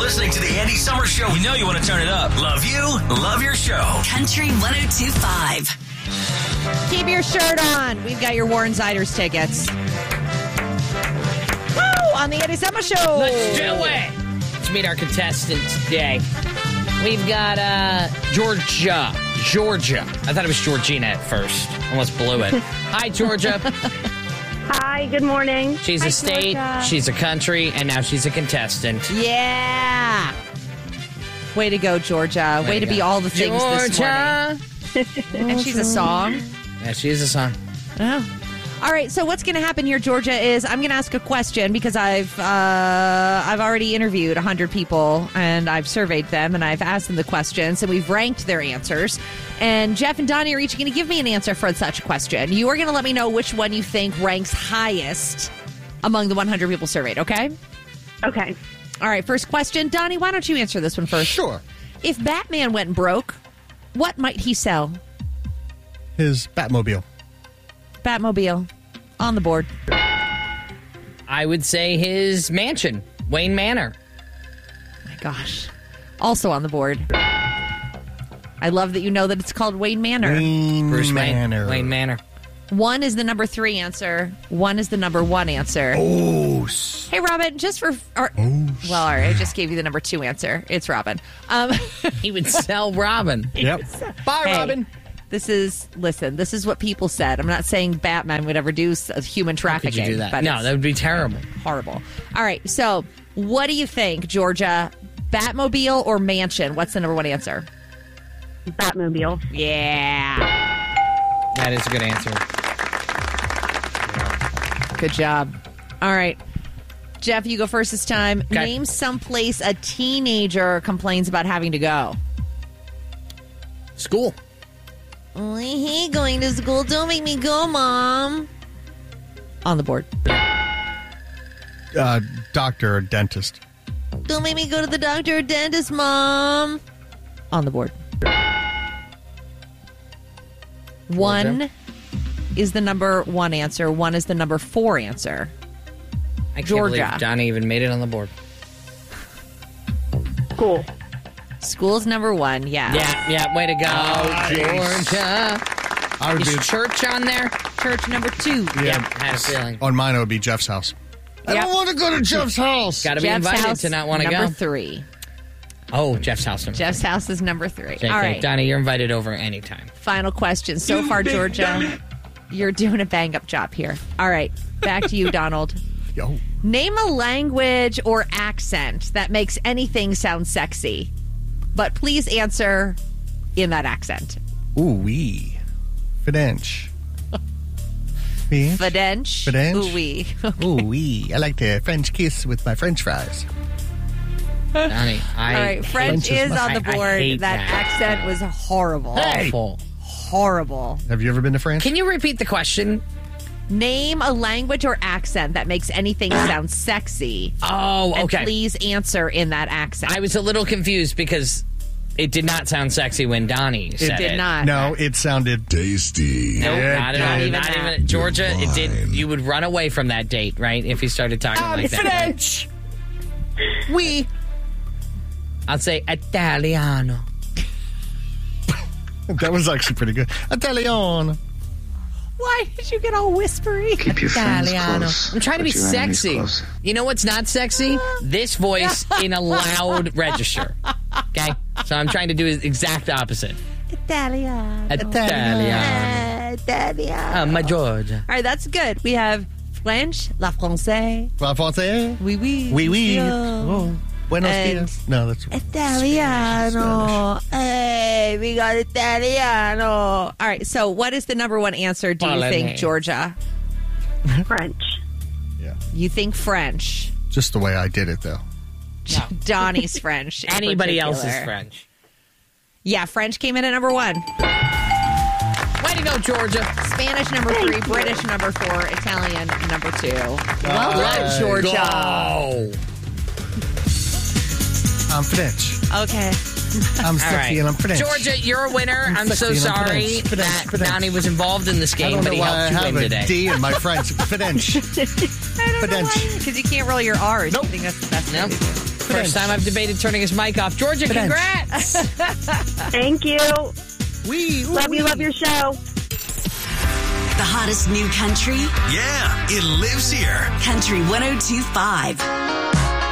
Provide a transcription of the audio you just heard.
listening to the Andy Summer Show. You know you want to turn it up. Love you, love your show. Country 102.5. Keep your shirt on. We've got your Warren Ziders tickets. Woo! On the Andy Summer Show. Let's do it. Let's meet our contestants today. We've got Georgia. I thought it was Georgina at first. Almost blew it. Hi, Georgia. Hi, good morning. She's a state, Georgia. she's a country, and now she's a contestant. Yeah. Way to go, Georgia. Way to be all the things this morning. And she's a song. Yeah, she is a song. Oh. All right, so what's going to happen here, Georgia, is I'm going to ask a question because I've already interviewed 100 people, and I've surveyed them, and I've asked them the questions, and we've ranked their answers. And Jeff and Donnie are each going to give me an answer for such a question. You are going to let me know which one you think ranks highest among the 100 people surveyed, okay? Okay. All right, first question. Donnie, why don't you answer this one first? Sure. If Batman went broke, what might he sell? His Batmobile. Batmobile. On the board. I would say his mansion, Wayne Manor. My gosh. Also on the board. I love that you know that it's called Wayne Manor. Bruce Manor. Wayne Manor. 1 is the number 3 answer. 1 is the number 1 answer. Oh. Hey, Robin, just for... well, all right, I just gave you the number 2 answer. It's Robin. He would sell Robin. Yep. Bye, Hey, Robin. this is what people said. I'm not saying Batman would ever do human trafficking. Could you do that? But No, it's that would be terrible. horrible. All right, so what do you think, Georgia? Batmobile or mansion? What's the number 1 answer? Batmobile. Yeah. That is a good answer. Good job. All right. Jeff, you go first this time. Okay. Name someplace a teenager complains about having to go. School. I hate going to school. Don't make me go, Mom. On the board. Doctor or dentist. Don't make me go to the doctor or dentist, Mom. On the board. 1 is the number 1 answer. 1 is the number 4 answer. I can't Georgia. believe Donnie even made it on the board. School. School's number 1, yeah. Yeah, way to go, Nice. Georgia. I would Is be church on there? Church number 2. Yeah, I had a feeling. on mine. It would be Jeff's house. I Yep. don't want to go to Jeff's house. Got to be Jeff's invited house, to not want to number go. 3. Oh, Jeff's house. Jeff's house is number 3. JK. All right. Donnie, you're invited over anytime. Final question. So far, Georgia, you're doing a bang-up job here. All right. Back to you, Donald. Yo. Name a language or accent that makes anything sound sexy. But please answer in that accent. Ooh wee. French. French. French. French? Ooh wee. Ooh wee. I like the French kiss with my French fries. Donnie, All right. French French is is on the I board. hate That that. accent was horrible. awful. Horrible. Have you ever been to France? Can you repeat the question? Name a language or accent that makes anything sound sexy. Oh, And okay. please answer in that accent. I was a little confused because it did not sound sexy when Donnie said it. did not. No, it sounded Tasty. No, Yeah, not it at all. did. Not Not even even Georgia. It did. Divine. You would run away from that date, right? If you started talking like that. French. We. I'd say Italiano. That was actually pretty good. Italiano. Why did you get all whispery? Keep your friends Italiano. close. I'm trying to but be your enemies sexy. closer. You know what's not sexy? This voice in a loud register. Okay? So I'm trying to do the exact opposite. Italiano. Italiano. Italiano. My Georgia. All right, that's good. We have French, la français, La français. oui, oui. Oui, oui. monsieur. Oh. Buenos And- dias. No, that's Italiano. Hey, we got Italiano. All right, so what is the number 1 answer, do you Bolognese. think, Georgia? French. yeah. You think French. Just the way I did it, though. No. Donnie's French. in Anybody else is particular. French. Yeah, French came in at number 1. Way to go, Georgia. Spanish number 3, British number 4, Italian number 2. Well done, Georgia. Go. I'm French. Okay. I'm All sexy right. and I'm French. Georgia, you're a winner. I'm so sexy and I'm sorry French. French, that French. Donnie was involved in this I game, don't but know he why I helped you have win a today. D in my French. French. I don't know French. why. Because you can't roll your R's. Nope. I think that's the best Nope. thing to do. First time I've debated turning his mic off. Georgia, congrats. Thank you. Love you. Wee. Love your show. The hottest new country? Yeah, it lives here. Country 102.5.